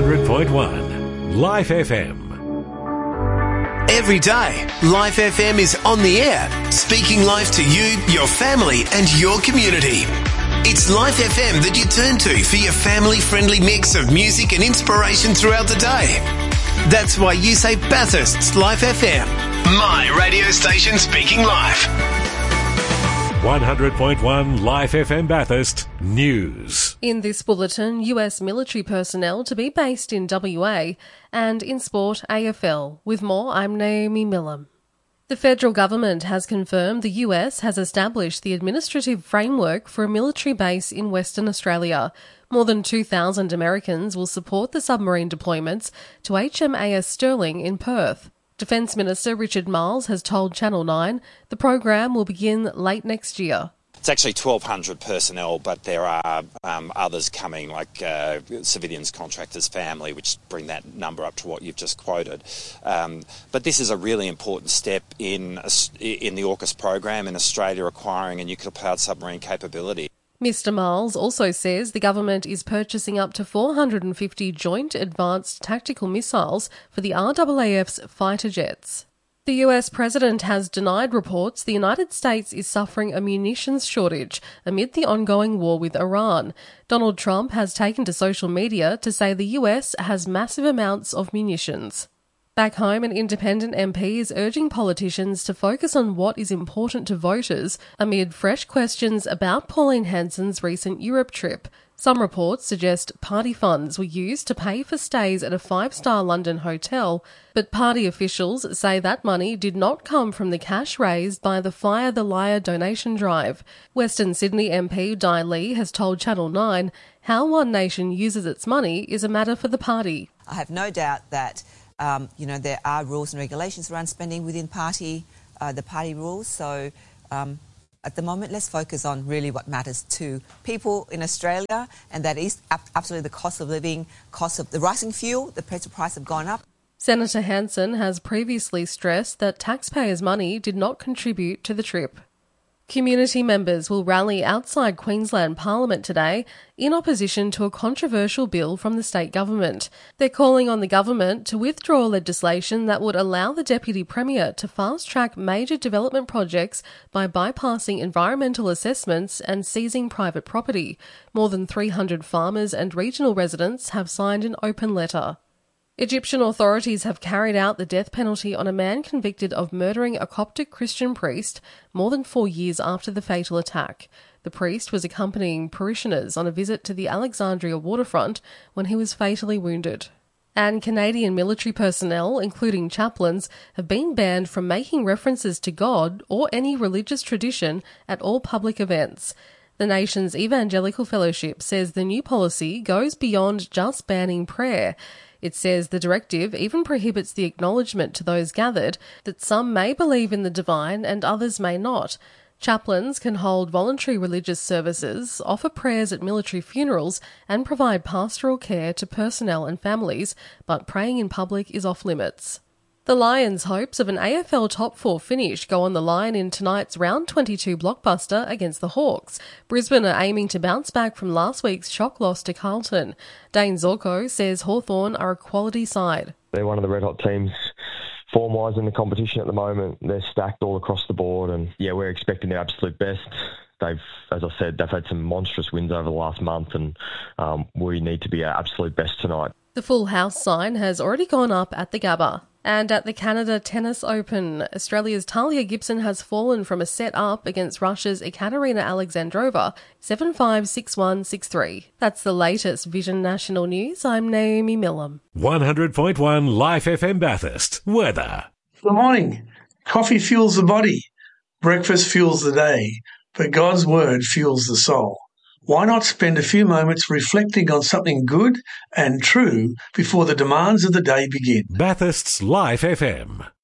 100.1 Life FM. Every day, Life FM is on the air, speaking life to you, your family and your community. It's Life FM that you turn to for your family-friendly mix of music and inspiration throughout the day. That's why you say Bathurst's Life FM, my radio station speaking life. 100.1 Life FM Bathurst News. In this bulletin, US military personnel to be based in WA, and in sport, AFL. With more, I'm Naomi Millam. The federal government has confirmed the US has established the administrative framework for a military base in Western Australia. More than 2,000 Americans will support the submarine deployments to HMAS Sterling in Perth. Defence Minister Richard Marles has told Channel 9 the program will begin late next year. It's actually 1,200 personnel, but there are others coming, like civilians, contractors, family, which bring that number up to what you've just quoted. But this is a really important step in the AUKUS program in Australia acquiring a nuclear-powered submarine capability. Mr Marles also says the government is purchasing up to 450 Joint Advanced Tactical Missiles for the RAAF's fighter jets. The US President has denied reports the United States is suffering a munitions shortage amid the ongoing war with Iran. Donald Trump has taken to social media to say the US has massive amounts of munitions. Back home, an independent MP is urging politicians to focus on what is important to voters amid fresh questions about Pauline Hanson's recent Europe trip. Some reports suggest party funds were used to pay for stays at a five-star London hotel, but party officials say that money did not come from the cash raised by the Fire the Liar donation drive. Western Sydney MP Di Lee has told Channel 9 how One Nation uses its money is a matter for the party. I have no doubt that there are rules and regulations around spending within the party rules. So at the moment, let's focus on really what matters to people in Australia, and that is absolutely the cost of living, cost of the rising fuel, the petrol price have gone up. Senator Hanson has previously stressed that taxpayers' money did not contribute to the trip. Community members will rally outside Queensland Parliament today in opposition to a controversial bill from the state government. They're calling on the government to withdraw legislation that would allow the Deputy Premier to fast-track major development projects by bypassing environmental assessments and seizing private property. More than 300 farmers and regional residents have signed an open letter. Egyptian authorities have carried out the death penalty on a man convicted of murdering a Coptic Christian priest more than 4 years after the fatal attack. The priest was accompanying parishioners on a visit to the Alexandria waterfront when he was fatally wounded. And Canadian military personnel, including chaplains, have been banned from making references to God or any religious tradition at all public events. The nation's Evangelical Fellowship says the new policy goes beyond just banning prayer. It says the directive even prohibits the acknowledgement to those gathered that some may believe in the divine and others may not. Chaplains can hold voluntary religious services, offer prayers at military funerals, and provide pastoral care to personnel and families, but praying in public is off limits. The Lions' hopes of an AFL top four finish go on the line in tonight's round 22 blockbuster against the Hawks. Brisbane are aiming to bounce back from last week's shock loss to Carlton. Dane Zorko says Hawthorn are a quality side. They're one of the red-hot teams form-wise in the competition at the moment. They're stacked all across the board, and we're expecting their absolute best. As I said, they've had some monstrous wins over the last month, and we need to be our absolute best tonight. The full house sign has already gone up at the Gabba. And at the Canada Tennis Open, Australia's Talia Gibson has fallen from a set-up against Russia's Ekaterina Alexandrova, 7-5, 6-1, 6-3. That's the latest Vision National News. I'm Naomi Millam. 100.1 Life FM Bathurst. Weather. Good morning. Coffee fuels the body. Breakfast fuels the day. But God's Word fuels the soul. Why not spend a few moments reflecting on something good and true before the demands of the day begin? Bathurst's Life FM.